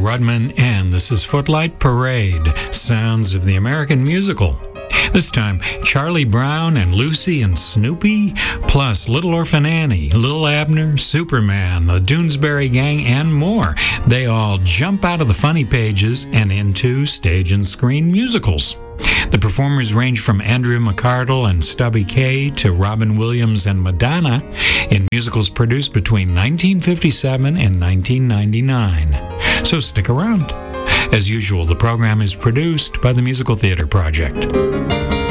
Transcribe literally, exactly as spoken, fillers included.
Rudman, and this is Footlight Parade, Sounds of the American Musical. This time, Charlie Brown and Lucy and Snoopy, plus Little Orphan Annie, Little Abner, Superman, the Doonesbury Gang, and more. They all jump out of the funny pages and into stage and screen musicals. The performers range from Andrew McArdle and Stubby Kaye to Robin Williams and Madonna in musicals produced between nineteen fifty-seven and nineteen ninety-nine. So stick around. As usual, the program is produced by the Musical Theater Project.